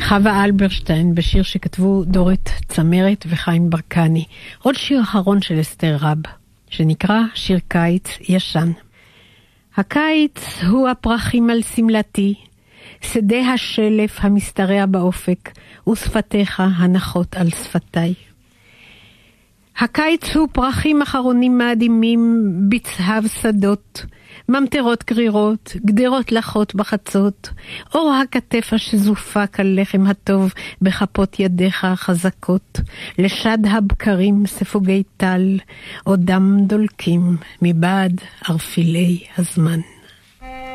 חווה אלברשטיין בשיר שכתבו דורית צמרת וחיים ברקני. עוד שיר אחרון של אסתר רב, שנקרא שיר קיץ ישן. הקיץ הוא הפרחים על סמלתי, שדה השלף המשתרע באופק, ושפתיך הנחות על שפתיי. הקיץ הוא פרחים אחרונים מאדימים בצהב שדות, ממטרות קרירות, גדרות לחות בחצות, אור הכתף השזופה כלחם הטוב בכפות ידיך החזקות, לשד הבקרים ספוגי טל, עודם דולקים מבעד ערפילי הזמן.